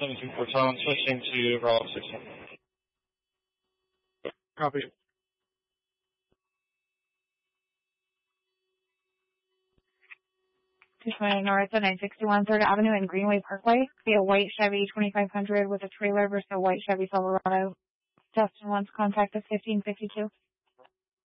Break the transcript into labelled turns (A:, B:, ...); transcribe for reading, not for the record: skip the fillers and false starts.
A: 724 Tom, switching to Bravo 16.
B: Copy.
C: North of 961 3rd Avenue and Greenway Parkway. Be a white Chevy 2500 with a trailer versus a white Chevy Silverado. Justin wants contact at 1552.